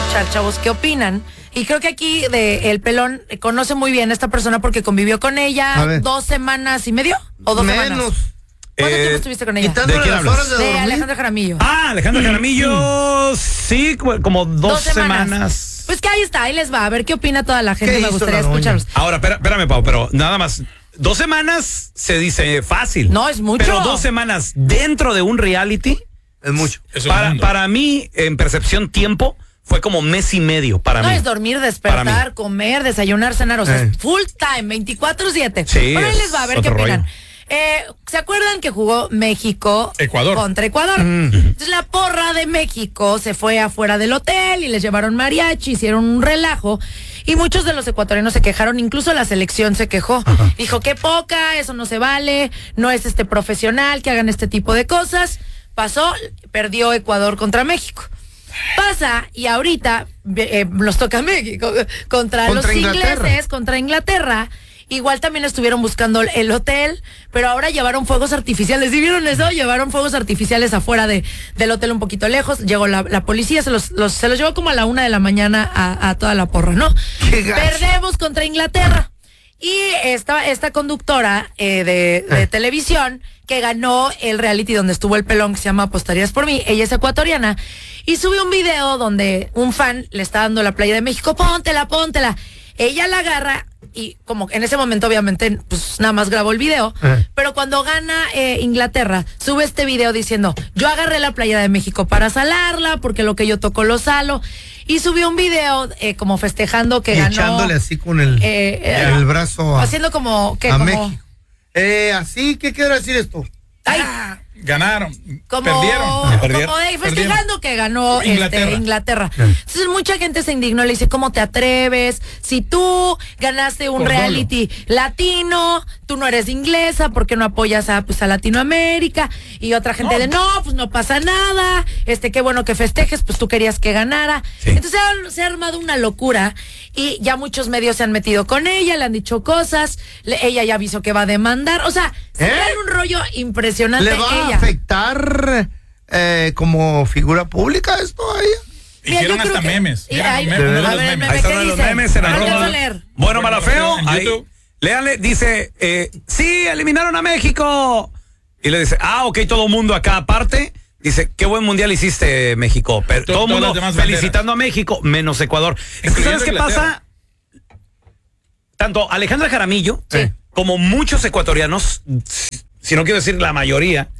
escuchar, chavos, qué opinan. Y creo que aquí El Pelón conoce muy bien a esta persona porque convivió con ella 2 semanas y medio o 2 semanas. Menos. ¿Cuánto tiempo estuviste con ella? ¿De quién hablas? De Alejandra Jaramillo. Alejandra Jaramillo, sí, como 2 semanas. Pues que ahí está, ahí les va, a ver qué opina toda la gente, me gustaría escucharlos. Ahora, espérame, Pau, pero nada más, 2 semanas se dice fácil. No, es mucho. Pero 2 semanas dentro de un reality es mucho. Para mí, en percepción tiempo, fue como mes y medio para mí. No es dormir, despertar, comer, desayunar, cenar, o sea, es full time, 24/7. Sí, bueno, ahí les va, a ver qué opinan. ¿Se acuerdan que jugó México contra Ecuador? Entonces la porra de México se fue afuera del hotel y les llevaron mariachi, hicieron un relajo y muchos de los ecuatorianos se quejaron, incluso la selección se quejó. Dijo, qué poca, eso no se vale, no es profesional que hagan este tipo de cosas. Pasó, perdió Ecuador contra México. Pasa y ahorita nos toca México contra los ingleses, contra Inglaterra. Igual también estuvieron buscando el hotel, pero ahora llevaron fuegos artificiales. ¿Sí vieron eso? Llevaron fuegos artificiales afuera del hotel un poquito lejos. Llegó la policía, se los llevó como a la 1 de la mañana a toda la porra, ¿no? Perdemos contra Inglaterra. Y esta conductora de televisión que ganó el reality donde estuvo el Pelón, que se llama Apostarías por mí, ella es ecuatoriana, y sube un video donde un fan le está dando la playa de México, póntela. Ella la agarra y como en ese momento obviamente pues nada más grabó el video, pero cuando gana Inglaterra, sube este video diciendo, yo agarré la playa de México para salarla, porque lo que yo toco lo salo, y subió un video como festejando que ganó. Echándole así con el brazo haciendo como a México. Así, ¿qué quiere decir esto? Ganaron, perdieron. Festejando que ganó Inglaterra. Entonces mucha gente se indignó, le dice, ¿cómo te atreves? Si tú ganaste un reality latino, tú no eres inglesa, ¿por qué no apoyas a Latinoamérica? Y otra gente no, pues no pasa nada, qué bueno que festejes, pues tú querías que ganara. Sí. Entonces se ha armado una locura y ya muchos medios se han metido con ella, le han dicho cosas, ella ya avisó que va a demandar, o sea, se trae un rollo impresionante. ¿Le va a afectar como figura pública esto a ella? Hicieron hasta memes. Ahí están los memes, se Bueno, Malafeo, ahí, léanle, dice, sí, eliminaron a México. Y le dice, ok, todo mundo acá aparte. Dice, qué buen mundial hiciste, México. Pero todo el mundo felicitando a México, menos Ecuador. Es que, ¿sabes qué pasa? Tanto Alejandra Jaramillo como muchos ecuatorianos, si no quiero decir la mayoría,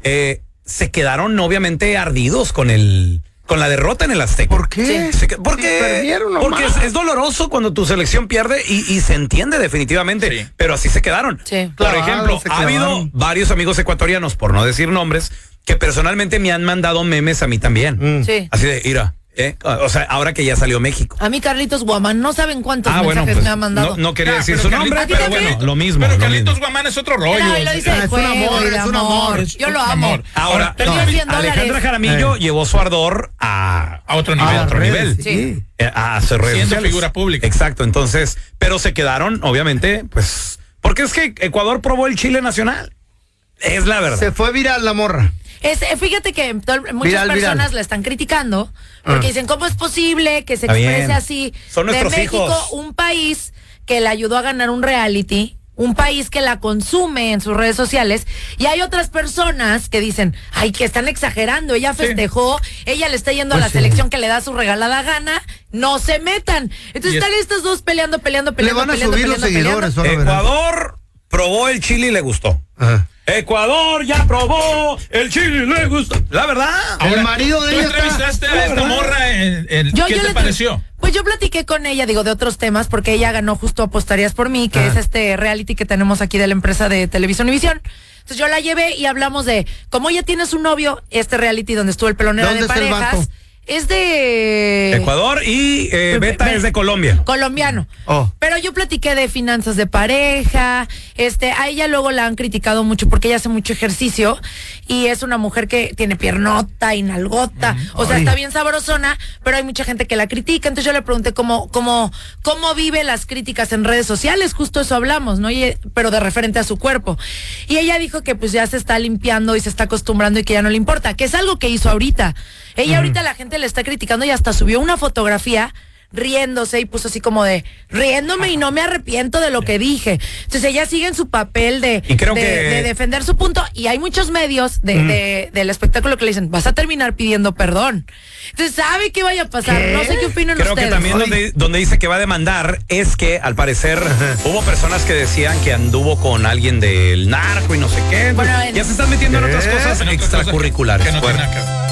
se quedaron obviamente ardidos con la derrota en el Azteca. ¿Por qué? Porque es doloroso cuando tu selección pierde y se entiende definitivamente, pero así se quedaron. Por ejemplo, ha habido varios amigos ecuatorianos, por no decir nombres, que personalmente me han mandado memes a mí también. Así de, mira, o sea, ahora que ya salió México. A mí Carlitos Guamán, no saben cuántos mensajes me ha mandado. No quería decir su nombre, pero bueno, lo mismo. Pero Carlitos Guamán es otro rollo. Lo dice de juego, es un amor. Yo lo amo. Ahora, Alejandra Jaramillo llevó su ardor a otro nivel. Sí. A hacer redes siendo sociales. Figura pública. Exacto, entonces, pero se quedaron, obviamente, pues, porque es que Ecuador probó el chile nacional. Es la verdad. Se fue viral la morra. Fíjate que muchas personas la están criticando porque dicen, ¿cómo es posible que se exprese así? Son nuestros de México, hijos. Un país que la ayudó a ganar un reality, un país que la consume en sus redes sociales, y hay otras personas que dicen, ay, que están exagerando, ella festejó, ella le está yendo a la selección que le da su regalada gana, no se metan. Entonces están estos dos peleando. Le van a subir los seguidores. Ecuador probó el chile y le gustó. Ecuador ya probó el chile y le gustó. La verdad. Ahora, el marido de ella. ¿Tú entrevistaste a esta morra? ¿Qué te pareció? Pues yo platiqué con ella, de otros temas, porque ella ganó justo Apostarías por mí, que es este reality que tenemos aquí de la empresa de Televisión Univisión. Entonces yo la llevé y hablamos de cómo ella tiene su novio, este reality donde estuvo el Pelón era de parejas. Es de Ecuador y Beta es de Colombia. Colombiano. Pero yo platiqué de finanzas de pareja. A ella luego la han criticado mucho porque ella hace mucho ejercicio y es una mujer que tiene piernota y nalgota. O sea, está bien sabrosona, pero hay mucha gente que la critica. Entonces yo le pregunté cómo vive las críticas en redes sociales. Justo eso hablamos, ¿no? Pero de referente a su cuerpo. Y ella dijo que pues ya se está limpiando y se está acostumbrando y que ya no le importa, que es algo que hizo ahorita. Ella ahorita la gente le está criticando y hasta subió una fotografía riéndose y puso así como de riéndome y no me arrepiento de lo que dije. Entonces ella sigue en su papel de defender su punto y hay muchos medios del espectáculo que le dicen, vas a terminar pidiendo perdón. Entonces sabe qué vaya a pasar. No sé qué opinan ustedes. Creo que también donde dice que va a demandar es que al parecer hubo personas que decían que anduvo con alguien del narco y no sé qué. Bueno, ya se están metiendo en otras cosas extracurriculares.